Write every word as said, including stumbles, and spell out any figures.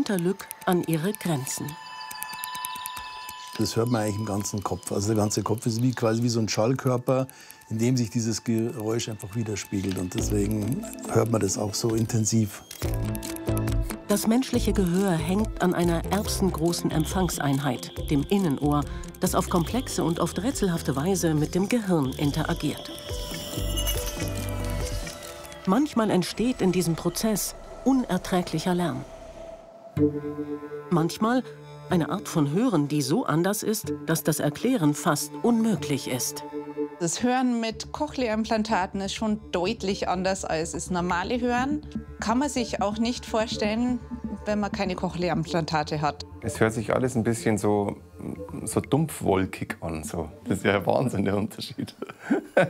Hinterlück an ihre Grenzen. Das hört man eigentlich im ganzen Kopf. Also der ganze Kopf ist wie, quasi wie so ein Schallkörper, in dem sich dieses Geräusch einfach widerspiegelt. Und deswegen hört man das auch so intensiv. Das menschliche Gehör hängt an einer erbsengroßen Empfangseinheit, dem Innenohr, das auf komplexe und oft rätselhafte Weise mit dem Gehirn interagiert. Manchmal entsteht in diesem Prozess unerträglicher Lärm. Manchmal eine Art von Hören, die so anders ist, dass das Erklären fast unmöglich ist. Das Hören mit Cochlea-Implantaten ist schon deutlich anders als das normale Hören. Kann man sich auch nicht vorstellen, wenn man keine Cochlea-Implantate hat. Es hört sich alles ein bisschen so, so dumpfwolkig an. So. Das ist ja ein Wahnsinn, der Unterschied.